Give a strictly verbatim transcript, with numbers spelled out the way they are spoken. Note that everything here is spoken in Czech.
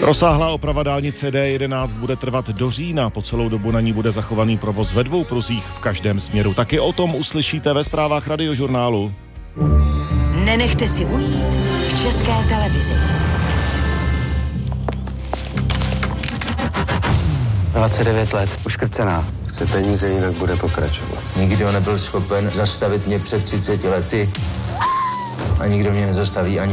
Rozsáhlá oprava dálnice D jedenáct bude trvat do října. Po celou dobu na ní bude zachovaný provoz ve dvou pruzích v každém směru. Taky o tom uslyšíte ve zprávách Radiožurnálu. Nenechte si ujít v České televizi. dvacet devět let, uškrcená. Chce peníze, jinak bude pokračovat. Nikdo nebyl schopen zastavit mě před třiceti lety. A nikdo mě nezastaví ani